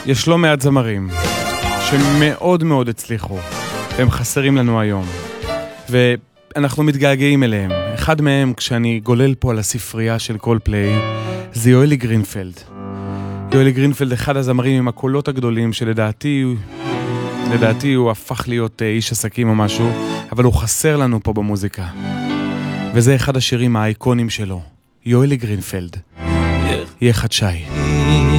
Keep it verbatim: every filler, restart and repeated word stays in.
יש לא מעט זמרים שמאוד מאוד הצליחו, והם חסרים לנו היום, ואנחנו מתגעגעים אליהם. אחד מהם, כשאני גולל פה על הספרייה של קולפליי, זה יואלי גרינפלד. יואלי גרינפלד, אחד הזמרים עם הקולות הגדולים, שלדעתי לדעתי הוא הפך להיות איש עסקים או משהו, אבל הוא חסר לנו פה במוזיקה. וזה אחד השירים האייקונים שלו, יואלי גרינפלד, יהיה חדשי.